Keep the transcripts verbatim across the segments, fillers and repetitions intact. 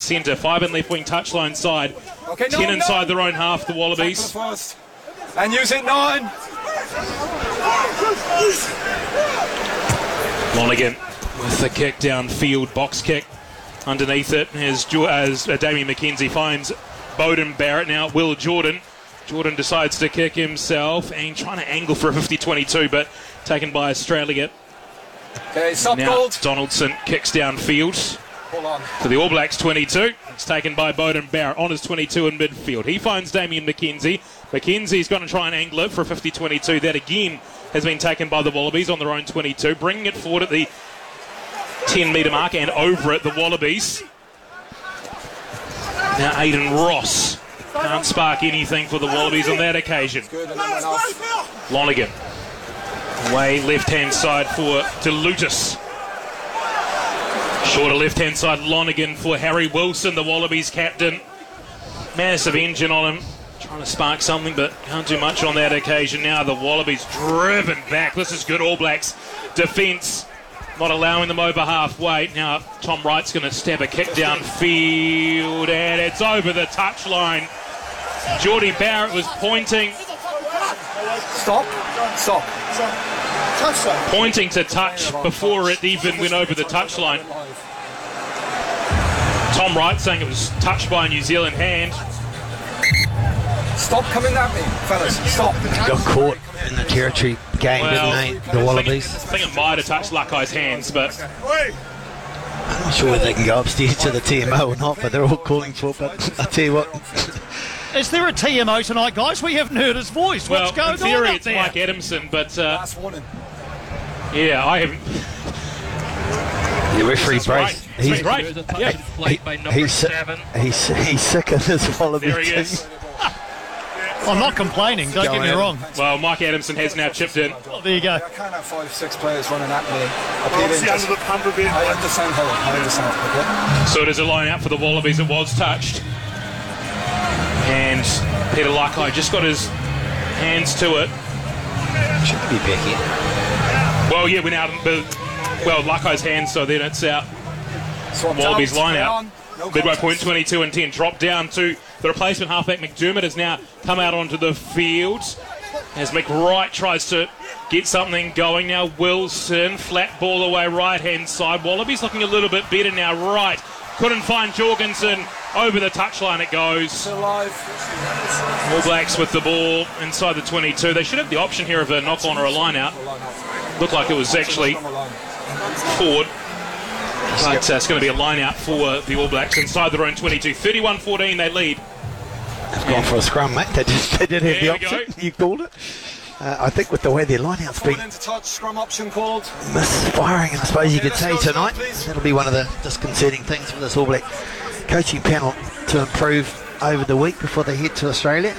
centre. Five in left wing touchline side. Okay, no, Ten inside no. their own half, the Wallabies. First. And use it nine. Lonergan with the kick downfield, box kick underneath it as, as uh, Damien McKenzie finds Beauden Barrett. Now Will Jordan. Jordan decides to kick himself and trying to angle for a fifty twenty-two, but taken by Australia. Okay, stop Now gold. Donaldson kicks downfield Hold on. for the All Blacks twenty-two. It's taken by Beauden Barrett on his twenty-two in midfield. He finds Damien McKenzie. McKenzie's going to try and angle it for a fifty twenty-two. That again has been taken by the Wallabies on their own twenty-two, bringing it forward at the ten metre mark and over it, the Wallabies. Now Aidan Ross can't spark anything for the Wallabies on that occasion. Good, and then went off. Lonergan. Way left-hand side for DeLutis. Shorter left-hand side Lonergan for Harry Wilson, the Wallabies captain. Massive engine on him. Trying to spark something, but can't do much on that occasion. Now the Wallabies driven back. This is good All Blacks defence. Not allowing them over halfway. Now Tom Wright's going to stab a kick downfield, and it's over the touchline. Geordie Barrett was pointing. Stop. Stop. Pointing to touch before it even went over the touchline. Tom Wright saying it was touched by a New Zealand hand. Stop coming at me, fellas. Stop. Got caught in the territory game, Well, didn't they? The Wallabies. I think it might have touched Lakai's hands, but I'm not sure whether they can go upstairs to the T M O or not, but they're all calling for it. But I tell you what, Is there a T M O tonight, guys? We haven't heard his voice. well, What's going in theory on up it's there? Mike Adamson, but uh, Last warning. yeah, I haven't. the referee It's great. brace. It's He's, been great. Yeah, he- he's, si- he's, he's sick in his Wallaby there he team. is. I'm not complaining, don't Go get me ahead. wrong. Well, Mike Adamson has now chipped in. Oh, there you go. I can't have five, six players running at me. Obviously under the pump a bit. I understand how. I understand. Okay. So it is a line out for the Wallabies. It was touched. And Peter Lakai just got his hands to it. Should be back in. Well, yeah, went out. But, well, Lakai's hands, so then it's out. Swap Wallabies down, line stay out. on. No Midway contest. point twenty-two and ten. Drop down to the replacement halfback McDermott has now come out onto the field as McWright tries to get something going. Now Wilson, flat ball away right hand side. Wallabies looking a little bit better now. Right, couldn't find Jorgensen. Over the touchline it goes. Still alive. All Blacks with the ball inside the twenty-two. They should have the option here of a knock on or a line out. Looked like it was actually forward. But uh, it's going to be a line out for the All Blacks inside their own twenty-two. thirty-one fourteen they lead. They've gone for a scrum, mate. They, just, they did have There the we option. go. You called it. Uh, I think with the way their line-out's been Forward into touch, scrum option called. misfiring, I suppose you Okay, could say, let's go, tonight. please. That'll be one of the disconcerting things for this All Black coaching panel to improve over the week before they head to Australia.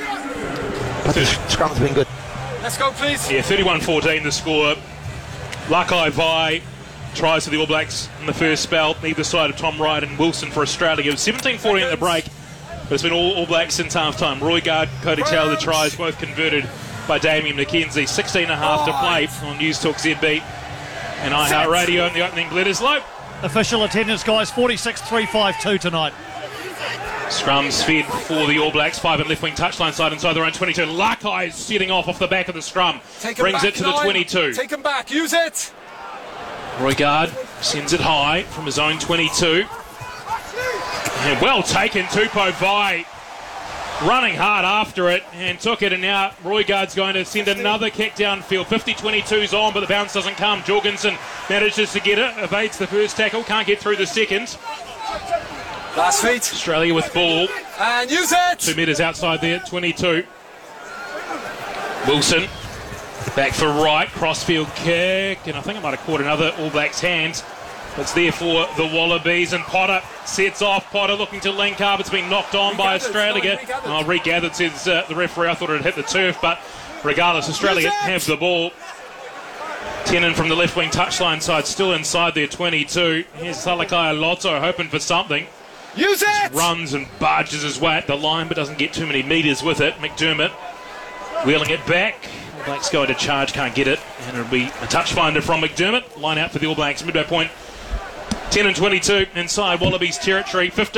But the scrum's been good. Let's go, please. Yeah, thirty-one fourteen the score. Lakai Vai tries for the All Blacks in the first spell, either side of Tom Wright and Wilson for Australia. It was seventeen fourteen at the break, but it's been all, all Blacks since half time. Roy Gard, Cody Taylor, the tries, both converted by Damien McKenzie. sixteen and a half to play on News Talk Z B and iHeartRadio in the opening Bledisloe. Official attendance, guys, forty-six three fifty-two tonight. Scrums fed for the All Blacks, five in left wing touchline side inside their own twenty-two. Lakai is setting off off the back of the scrum, Take him brings back, it to the nine. twenty-two. Take him back. Use it. Roy Gard sends it high from his own twenty-two. And well taken, Tupou Vai running hard after it and took it, and now Roy Gard's going to send another kick downfield. fifty twenty-two's on, but the bounce doesn't come. Jorgensen manages to get it, evades the first tackle, can't get through the second. Last feet. Australia with ball, And use it. two metres outside there, twenty-two. Wilson back for right, crossfield kick, and I think it might have caught another All Blacks hand. It's there for the Wallabies, and Potter sets off. Potter looking to link up. It's been knocked on by Regathered, Australia. sorry, regathered. Oh, regathered, says uh, the referee. I thought it had hit the turf, but regardless, Australia have the ball. Tenen from the left wing touchline side, still inside their twenty-two. Here's Salakai Lotto hoping for something. Use it. Runs and barges his way at the line, but doesn't get too many metres with it. McDermott wheeling it back. All Blacks going to charge, can't get it, and it'll be a touch finder from McDermott. Line out for the All Blacks, midway point. ten and twenty-two inside Wallabies territory. fifteen